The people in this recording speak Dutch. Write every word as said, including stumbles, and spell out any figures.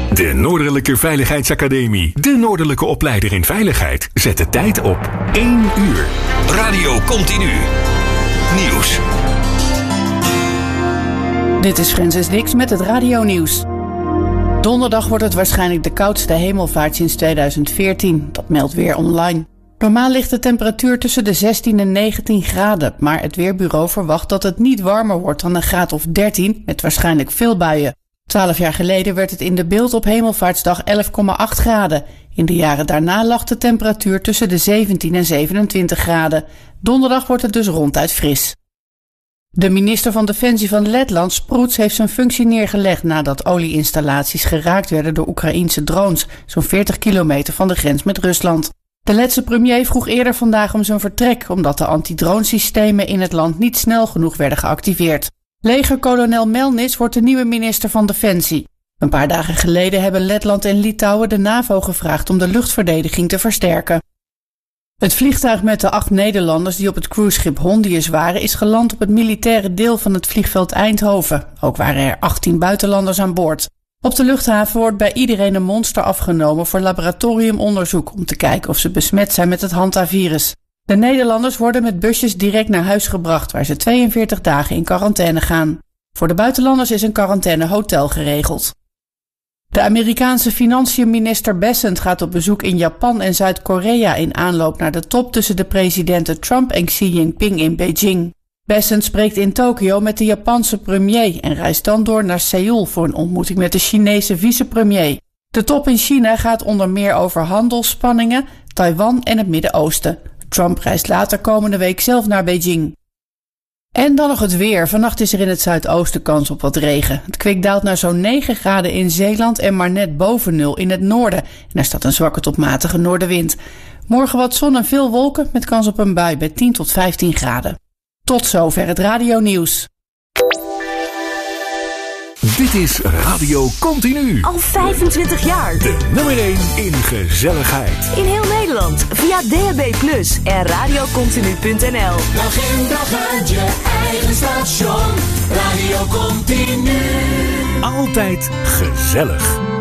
De Noordelijke Veiligheidsacademie. De Noordelijke opleider in veiligheid. Zet de tijd op één uur. Radio Continu. Nieuws. Dit is Francis Dix met het radionieuws. Donderdag wordt het waarschijnlijk de koudste hemelvaart sinds tweeduizend veertien. Dat meldt Weer Online. Normaal ligt de temperatuur tussen de zestien en negentien graden. Maar het Weerbureau verwacht dat het niet warmer wordt dan een graad of dertien... met waarschijnlijk veel buien. Twaalf jaar geleden werd het in de Beeld op Hemelvaartsdag elf komma acht graden. In de jaren daarna lag de temperatuur tussen de zeventien en zevenentwintig graden. Donderdag wordt het dus ronduit fris. De minister van Defensie van Letland, Sproets, heeft zijn functie neergelegd nadat olieinstallaties geraakt werden door Oekraïense drones, zo'n veertig kilometer van de grens met Rusland. De Letse premier vroeg eerder vandaag om zijn vertrek, omdat de antidronesystemen in het land niet snel genoeg werden geactiveerd. Legerkolonel Melnis wordt de nieuwe minister van Defensie. Een paar dagen geleden hebben Letland en Litouwen de NAVO gevraagd om de luchtverdediging te versterken. Het vliegtuig met de acht Nederlanders die op het cruiseschip Hondius waren is geland op het militaire deel van het vliegveld Eindhoven. Ook waren er achttien buitenlanders aan boord. Op de luchthaven wordt bij iedereen een monster afgenomen voor laboratoriumonderzoek om te kijken of ze besmet zijn met het hantavirus. De Nederlanders worden met busjes direct naar huis gebracht waar ze tweeënveertig dagen in quarantaine gaan. Voor de buitenlanders is een quarantainehotel geregeld. De Amerikaanse financiënminister Bessent gaat op bezoek in Japan en Zuid-Korea in aanloop naar de top tussen de presidenten Trump en Xi Jinping in Beijing. Bessent spreekt in Tokio met de Japanse premier en reist dan door naar Seoul voor een ontmoeting met de Chinese vicepremier. De top in China gaat onder meer over handelsspanningen, Taiwan en het Midden-Oosten. Trump reist later komende week zelf naar Beijing. En dan nog het weer. Vannacht is er in het zuidoosten kans op wat regen. Het kwik daalt naar zo'n negen graden in Zeeland en maar net boven nul in het noorden. En er staat een zwakke tot matige noordenwind. Morgen wat zon en veel wolken met kans op een bui bij tien tot vijftien graden. Tot zover het radionieuws. Dit is Radio Continu. Al vijfentwintig jaar. De nummer één in gezelligheid. In heel Nederland via D H B plus en radiocontinu punt n l. Dag in dag uit je eigen station. Radio Continu. Altijd gezellig.